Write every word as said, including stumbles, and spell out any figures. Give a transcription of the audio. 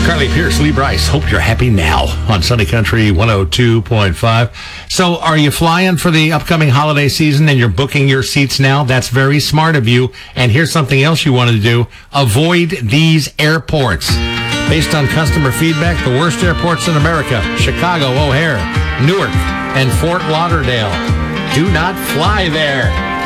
Carly Pierce, Lee Bryce. Hope you're happy now on Sunny Country one oh two point five. So are you flying for the upcoming holiday season and you're booking your seats now? That's very smart of you. And here's something else you want to do. Avoid these airports. Based on customer feedback, the worst airports in America, Chicago, O'Hare, Newark, and Fort Lauderdale. Do not fly there.